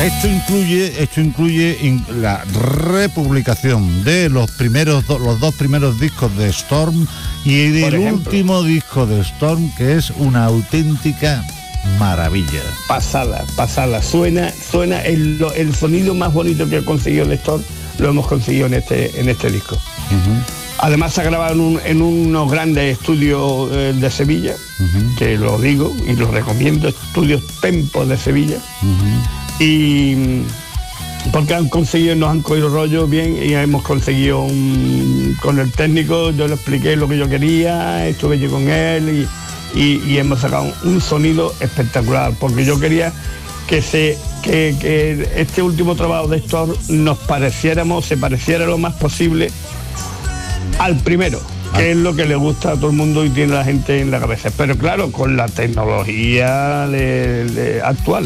Esto incluye la republicación de los dos primeros discos de Storm y del último disco de Storm, que es una auténtica maravilla. Pasada. Suena el sonido más bonito que ha conseguido el Storm, lo hemos conseguido en este disco. Además se ha grabado en unos grandes estudios de Sevilla, que lo digo y lo recomiendo, Estudios Tempo de Sevilla. Y porque nos han cogido rollo bien y hemos conseguido con el técnico, yo le expliqué lo que yo quería, estuve yo con él y hemos sacado un sonido espectacular, porque yo quería que este último trabajo de Storm se pareciera lo más posible al primero, que es lo que le gusta a todo el mundo y tiene la gente en la cabeza, pero claro, con la tecnología actual.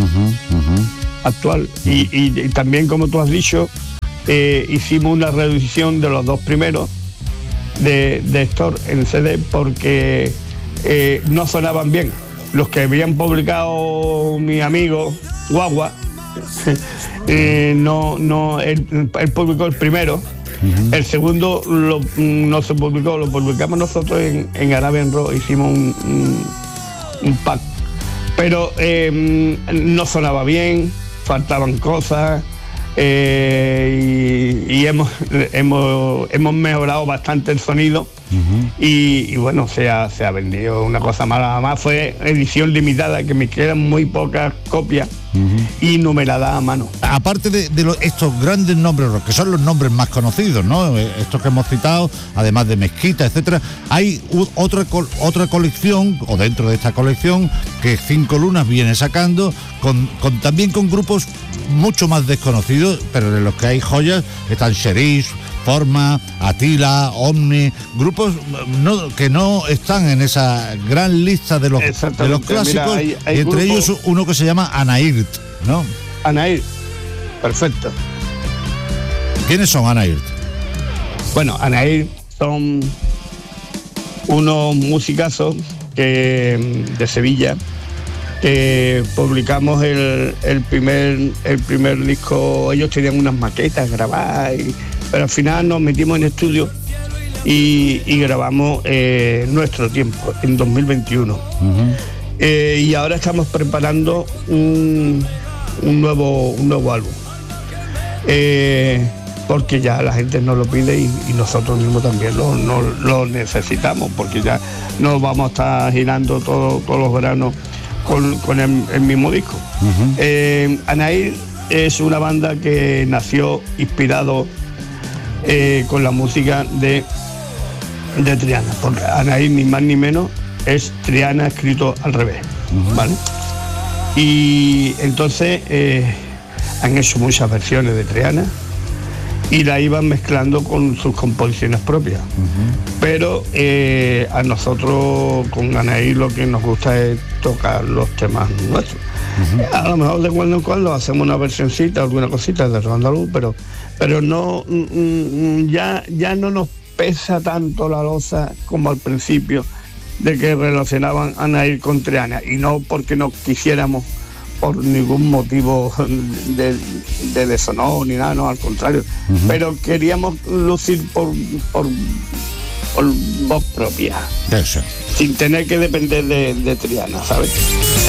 Y también, como tú has dicho, hicimos una reedición de los dos primeros de Storm en CD porque no sonaban bien. Los que habían publicado mi amigo Guagua, él publicó el primero. El segundo no se publicó, lo publicamos nosotros en Arabian Rock, hicimos un pack. Pero no sonaba bien, faltaban cosas y hemos mejorado bastante el sonido. Y bueno, se ha vendido una cosa mala. Además fue edición limitada, que me quedan muy pocas copias y numeradas a mano. Aparte de estos grandes nombres, que son los nombres más conocidos, ¿no? Estos que hemos citado, además de Mezquita, etcétera, hay otra colección, o dentro de esta colección, que Cinco Lunas viene sacando, también con grupos mucho más desconocidos, pero de los que hay joyas. Están Sheriff, Forma, Atila, Omni, grupos que no están en esa gran lista de los clásicos. Mira, hay y entre ellos uno que se llama Anairt, ¿no? Anairt, perfecto. ¿Quiénes son Anairt? Bueno, Anairt son unos musicazos de Sevilla, que publicamos el primer disco. Ellos tenían unas maquetas grabadas, pero al final nos metimos en estudio y grabamos Nuestro Tiempo en 2021. Y ahora estamos preparando un nuevo álbum, porque ya la gente nos lo pide y nosotros mismos también lo necesitamos, porque ya no vamos a estar girando todos los veranos con el mismo disco. Anairt es una banda que nació inspirado con la música de Triana, porque Anairt ni más ni menos es Triana escrito al revés, ¿vale? Y entonces han hecho muchas versiones de Triana y la iban mezclando con sus composiciones propias. Pero a nosotros con Anairt lo que nos gusta es tocar los temas nuestros. A lo mejor de cuando en cuando hacemos una versioncita, alguna cosita de rock andaluz, pero no, ya no nos pesa tanto la losa como al principio, de que relacionaban a Anairt con Triana, y no porque no quisiéramos por ningún motivo de deshonor ni nada, no, al contrario, pero queríamos lucir por voz propia. Eso. Sin tener que depender de Triana, ¿sabes?